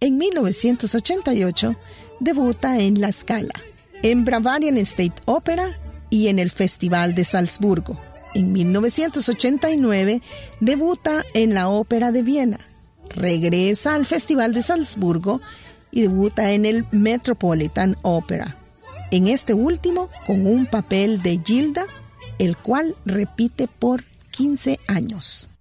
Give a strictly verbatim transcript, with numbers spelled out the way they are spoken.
En mil novecientos ochenta y ocho debuta en La Scala, en Bavarian State Opera y en el Festival de Salzburgo. En mil novecientos ochenta y nueve debuta en la Ópera de Viena, regresa al Festival de Salzburgo y debuta en el Metropolitan Opera. En este último con un papel de Gilda, el cual repite por quince años.